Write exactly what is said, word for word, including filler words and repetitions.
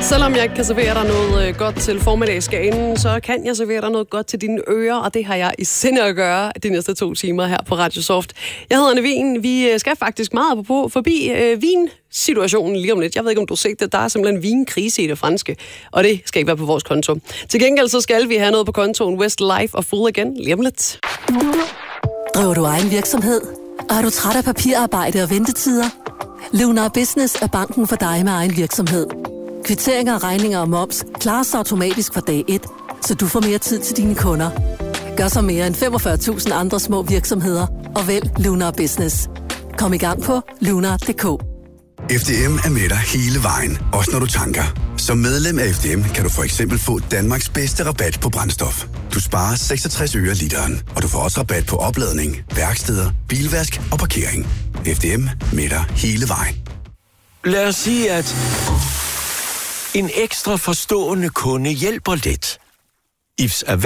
Selvom jeg ikke kan servere dig noget øh, godt til formiddagsganen, så kan jeg servere dig noget godt til dine ører, og det har jeg i sinde at gøre de næste to timer her på Radio Soft. Jeg hedder Nevin. Vi skal faktisk meget på forbi øh, vinsituationen lige om lidt. Jeg ved ikke, om du har set det. Der er simpelthen vinkrise i det franske, og det skal ikke være på vores konto. Til gengæld så skal vi have noget på kontoen Westlife og Full igen lige om lidt. Driver du egen virksomhed? Og er du træt af papirarbejde og ventetider? Lunar Business er banken for dig med egen virksomhed. Kvitteringer, regninger og moms klares automatisk fra dag et, så du får mere tid til dine kunder. Gør så mere end femogfyrre tusind andre små virksomheder og vælg Lunar Business. Kom i gang på lunar punktum d k. F D M er med dig hele vejen, også når du tanker. Som medlem af F D M kan du for eksempel få Danmarks bedste rabat på brændstof. Du sparer seksogtres øre literen, og du får også rabat på opladning, værksteder, bilvask og parkering. F D M med dig hele vejen. Lad os sige, at en ekstra forstående kunde hjælper lidt. Ifs